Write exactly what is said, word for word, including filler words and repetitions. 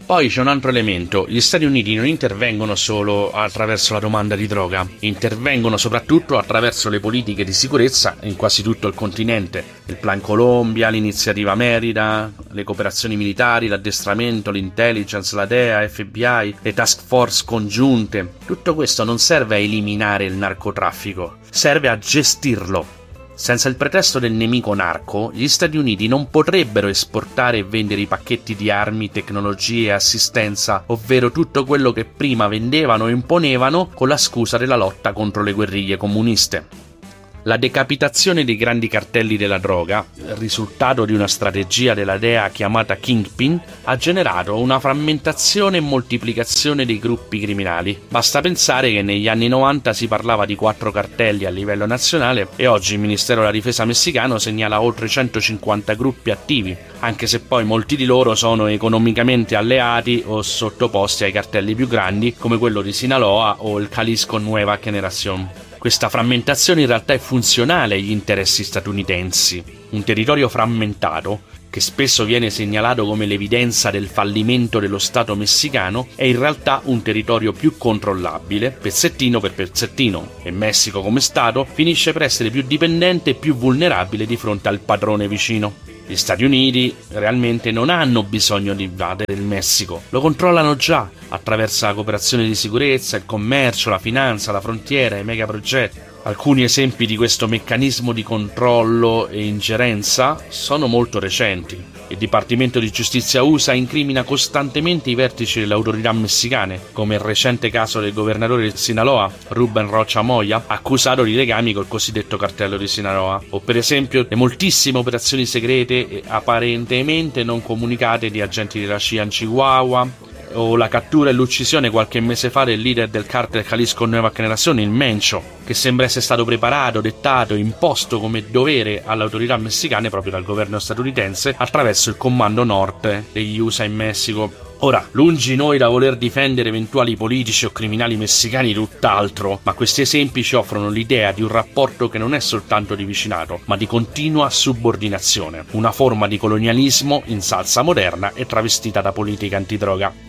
Poi c'è un altro elemento: gli Stati Uniti non intervengono solo attraverso la domanda di droga, intervengono soprattutto attraverso le politiche di sicurezza in quasi tutto il continente, il Plan Colombia, l'iniziativa Merida, le cooperazioni militari, l'addestramento, l'intelligence, la D E A, F B I, le task force congiunte. Tutto questo non serve a eliminare il narcotraffico, serve a gestirlo. Senza il pretesto del nemico narco, gli Stati Uniti non potrebbero esportare e vendere i pacchetti di armi, tecnologie e assistenza, ovvero tutto quello che prima vendevano e imponevano con la scusa della lotta contro le guerriglie comuniste. La decapitazione dei grandi cartelli della droga, risultato di una strategia della D E A chiamata Kingpin, ha generato una frammentazione e moltiplicazione dei gruppi criminali. Basta pensare che negli anni novanta si parlava di quattro cartelli a livello nazionale e oggi il Ministero della Difesa messicano segnala oltre centocinquanta gruppi attivi, anche se poi molti di loro sono economicamente alleati o sottoposti ai cartelli più grandi come quello di Sinaloa o il Jalisco Nueva Generación. Questa frammentazione in realtà è funzionale agli interessi statunitensi. Un territorio frammentato, che spesso viene segnalato come l'evidenza del fallimento dello Stato messicano, è in realtà un territorio più controllabile, pezzettino per pezzettino, e Messico come Stato finisce per essere più dipendente e più vulnerabile di fronte al padrone vicino. Gli Stati Uniti realmente non hanno bisogno di invadere il Messico, lo controllano già attraverso la cooperazione di sicurezza, il commercio, la finanza, la frontiera, i megaprogetti. Alcuni esempi di questo meccanismo di controllo e ingerenza sono molto recenti. Il Dipartimento di Giustizia U S A incrimina costantemente i vertici delle autorità messicane, come il recente caso del governatore di Sinaloa, Ruben Rocha Moya, accusato di legami col cosiddetto cartello di Sinaloa, o per esempio le moltissime operazioni segrete e apparentemente non comunicate di agenti della C I A in Chihuahua, o la cattura e l'uccisione qualche mese fa del leader del cartel Jalisco Nueva Generación, il Mencho, che sembra essere stato preparato, dettato e imposto come dovere alle autorità messicane proprio dal governo statunitense attraverso il Comando Norte degli U S A in Messico. Ora, lungi noi da voler difendere eventuali politici o criminali messicani, tutt'altro, ma questi esempi ci offrono l'idea di un rapporto che non è soltanto di vicinato, ma di continua subordinazione, una forma di colonialismo in salsa moderna e travestita da politica antidroga.